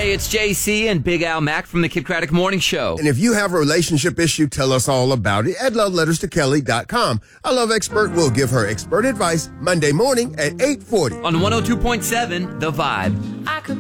Hey, it's JC and Big Al Mack from the Kid Craddock Morning Show. And if you have a relationship issue, tell us all about it at loveletterstokelly.com. A love expert will give her expert advice Monday morning at 8:40. On 102.7, The Vibe.